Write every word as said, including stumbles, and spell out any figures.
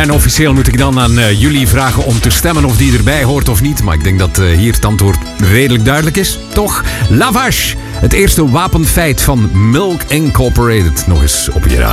En officieel moet ik dan aan uh, jullie vragen om te stemmen of die erbij hoort of niet. Maar ik denk dat uh, hier het antwoord redelijk duidelijk is. Toch? La Vache, het eerste wapenfeit van Milk Incorporated. Nog eens op je radio.